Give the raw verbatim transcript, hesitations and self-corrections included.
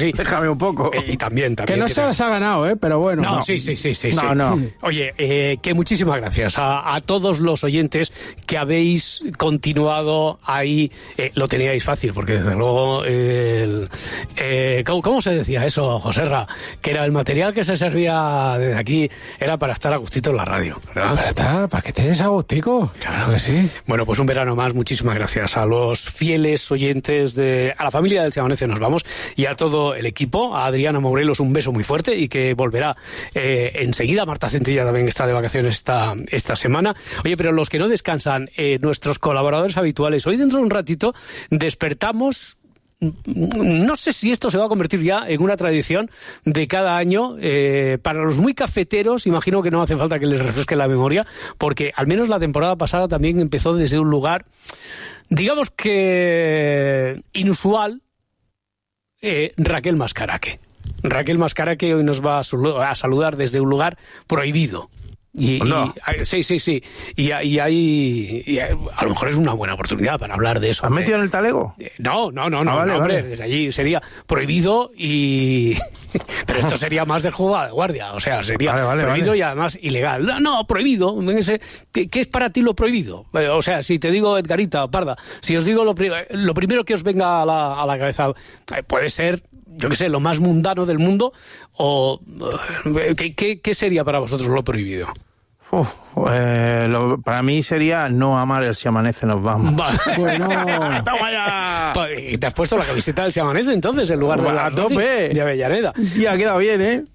así. Déjame un poco. Eh, y también, también. Que no se las ha ganado, ¿eh? Pero bueno. No, no. sí, sí, sí, sí. No, sí. no. Oye, eh, que muchísimas gracias a, a todos los oyentes que habéis continuado ahí. Eh, lo teníais fácil, porque desde luego, eh, el, eh, ¿cómo, ¿cómo se decía eso, Joserra? Que era el material que se servía desde aquí, era para estar a gustito en la radio, ¿verdad? Para estar, para que te des a gustico. Claro que sí. Bueno, pues un verano más, muchísimas gracias a los fieles oyentes, de a la familia del Se Amanece Nos Vamos y a todo el equipo. A Adriana Morelos un beso muy fuerte y que volverá eh, enseguida. Marta Centilla también está de vacaciones esta, esta semana. Oye, pero los que no descansan, eh, nuestros colaboradores habituales, hoy dentro de un ratito despertamos. No sé si esto se va a convertir ya en una tradición de cada año. Eh, para los muy cafeteros, imagino que no hace falta que les refresque la memoria, porque al menos la temporada pasada también empezó desde un lugar, digamos que inusual, eh, Raquel Mascaraque. Raquel Mascaraque hoy nos va a, a saludar desde un lugar prohibido. Y, no. y sí, sí, sí. Y, y ahí y a, a lo mejor es una buena oportunidad para hablar de eso. ¿Has metido en el talego? No, no, no, no, ah, vale, no hombre, vale. desde allí sería prohibido y... Pero esto sería más del juego de guardia, o sea, sería vale, vale, prohibido vale. y además ilegal. No, no prohibido. ¿Qué, ¿Qué es para ti lo prohibido? O sea, si te digo Edgarita, Parda, si os digo lo, lo primero que os venga a la, a la cabeza, puede ser... yo qué sé, lo más mundano del mundo, o ¿qué, qué, qué sería para vosotros lo prohibido? Uf, eh, lo, para mí sería no amar el Si Amanece Nos Vamos. Bueno, ¡Toma ya! ¿Y te has puesto la camiseta del Si Amanece entonces en lugar de la a tope de Avellaneda? Ya queda bien, ¿eh?